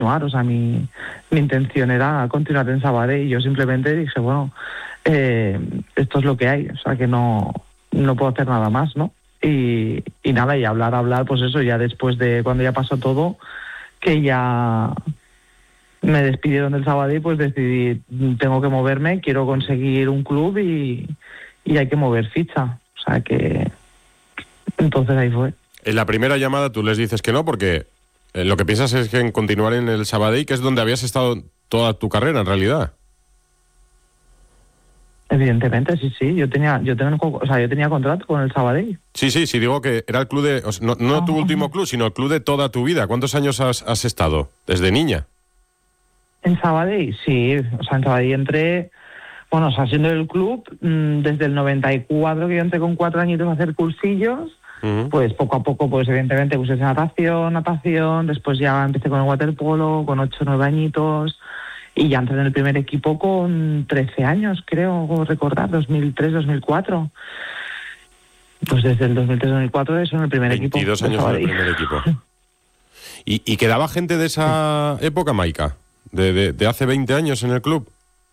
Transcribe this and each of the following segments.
continuar, o sea, mi intención era continuar en Sabadell y yo simplemente dije, bueno, esto es lo que hay, o sea, que no puedo hacer nada más, ¿no? Y nada, y hablar, pues eso, ya después de cuando ya pasó todo, que ya me despidieron del Sabadell, pues decidí, tengo que moverme, quiero conseguir un club y hay que mover ficha, o sea que entonces ahí fue. En la primera llamada tú les dices que no, porque lo que piensas es que en continuar en el Sabadell, que es donde habías estado toda tu carrera en realidad. Evidentemente, sí, yo tenía contrato con el Sabadell. Sí, digo que era el club de... O sea, no tu último club, sino el club de toda tu vida. ¿Cuántos años has estado? ¿Desde niña? En Sabadell, sí, o sea, en Sabadell entré, bueno, o sea, siendo el club, desde el 94, que yo entré con 4 añitos a hacer cursillos, pues poco a poco, pues evidentemente puse natación, después ya empecé con el waterpolo, con 8 o 9 añitos, y ya entré en el primer equipo con 13 años, creo recordar, 2003, 2004. Pues desde el 2003-2004 eso en el primer equipo. 22 años en el primer equipo. ¿Y quedaba gente de esa época, Maika? ¿De hace 20 años en el club?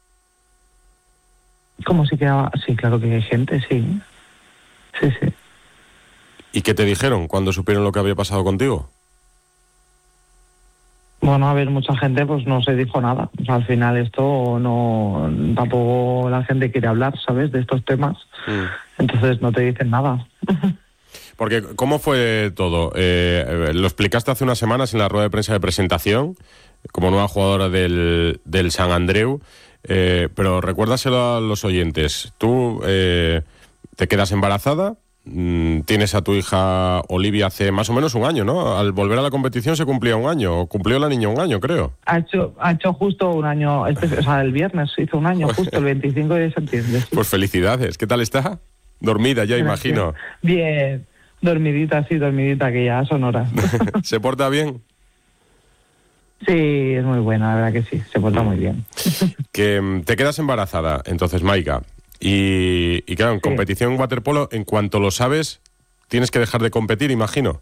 ¿Cómo si quedaba? Sí, claro que hay gente, sí. Sí. ¿Y qué te dijeron cuando supieron lo que había pasado contigo? Bueno, a ver, mucha gente pues no se dijo nada. O sea, al final esto no... Tampoco la gente quiere hablar, ¿sabes?, de estos temas. Entonces no te dicen nada. Porque, ¿cómo fue todo? Lo explicaste hace unas semanas en la rueda de prensa de presentación, como nueva jugadora del Sant Andreu, pero recuérdaselo a los oyentes. Tú te quedas embarazada, tienes a tu hija Olivia hace más o menos un año, ¿no? Al volver a la competición se cumplía un año, o cumplió la niña un año, creo. Ha hecho justo un año, o sea, el viernes hizo un año, justo el 25 de septiembre. Sí. Pues felicidades. ¿Qué tal está? Dormida ya, gracias. Imagino. Bien, dormidita, que ya son horas. ¿Se porta bien? Sí, es muy buena, la verdad que sí, se porta muy bien. Que te quedas embarazada, entonces, Maika, y claro, en competición en waterpolo, en cuanto lo sabes, tienes que dejar de competir, imagino.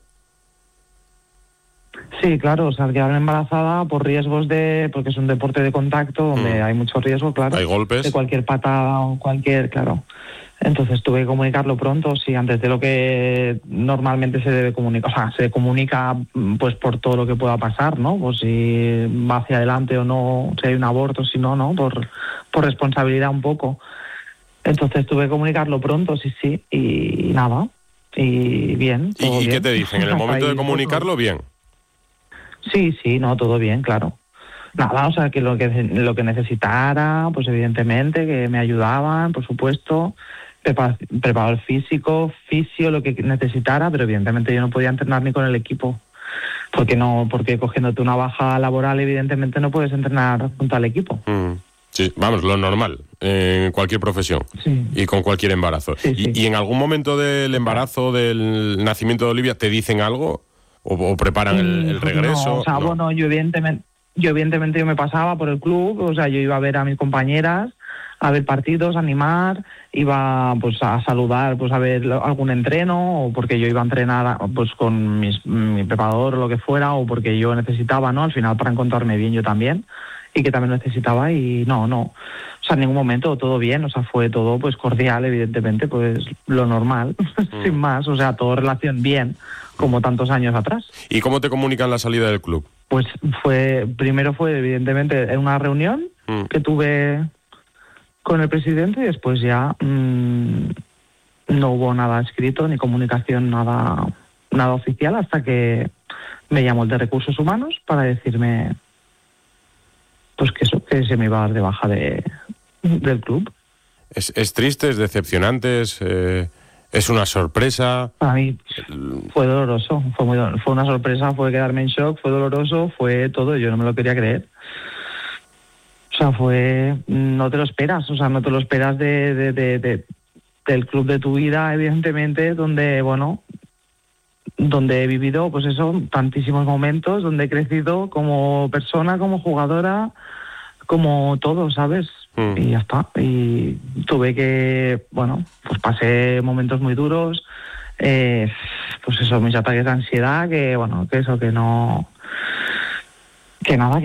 Sí, claro, o sea, quedar embarazada por riesgos porque es un deporte de contacto donde hay mucho riesgo, claro. Hay golpes. De cualquier patada o cualquier, claro. Entonces tuve que comunicarlo pronto, sí, antes de lo que normalmente se debe comunicar. O sea, se comunica pues por todo lo que pueda pasar, ¿no? Pues si va hacia adelante o no, si hay un aborto, si no, ¿no? Por responsabilidad un poco. Entonces tuve que comunicarlo pronto, sí, y nada. Y bien, todo ¿Y bien. qué te dicen? En el momento de comunicarlo, bien. Sí, no, todo bien, claro. Nada, o sea, que lo que necesitara, pues evidentemente, que me ayudaban, por supuesto, preparador físico, fisio, lo que necesitara, pero evidentemente yo no podía entrenar ni con el equipo. Porque cogiéndote una baja laboral, evidentemente no puedes entrenar junto al equipo. Sí, vamos, lo normal, en cualquier profesión y con cualquier embarazo. Sí. ¿Y en algún momento del embarazo, del nacimiento de Olivia, te dicen algo? ¿O preparan el regreso? No, o sea, no. Bueno, yo evidentemente me pasaba por el club, o sea, yo iba a ver a mis compañeras, a ver partidos, a animar, iba pues a saludar, pues a ver algún entreno, o porque yo iba a entrenar pues con mi preparador o lo que fuera, o porque yo necesitaba, ¿no? Al final para encontrarme bien yo también, y que también necesitaba, y no. O sea, en ningún momento todo bien, o sea, fue todo pues cordial, evidentemente, pues lo normal, sin más, o sea, todo relación bien, como tantos años atrás. ¿Y cómo te comunican la salida del club? Pues primero fue evidentemente en una reunión que tuve con el presidente, y después ya no hubo nada escrito, ni comunicación, nada oficial, hasta que me llamó el de Recursos Humanos para decirme pues que se me iba a dar de baja del club. ¿Es triste, es decepcionante, es una sorpresa? Para mí fue doloroso, fue una sorpresa, fue quedarme en shock, fue doloroso, fue todo, yo no me lo quería creer. O sea, no te lo esperas, del club de tu vida, evidentemente, donde he vivido, pues eso, tantísimos momentos, donde he crecido como persona, como jugadora, como todo, ¿sabes? Y ya está. Y tuve que, pues pasé momentos muy duros, pues eso, mis ataques de ansiedad, que Que nada,